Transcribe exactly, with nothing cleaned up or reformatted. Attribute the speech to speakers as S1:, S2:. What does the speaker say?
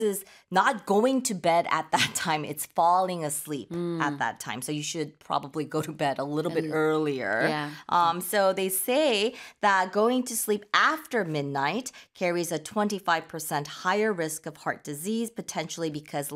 S1: is not going to bed at that time. It's falling asleep at
S2: Mm.
S1: that time. So you should probably go to bed a little bit
S2: And-
S1: earlier.
S2: yeah.
S1: Um, so they say that going to sleep after midnight carries a twenty-five percent higher risk of heart disease, potentially because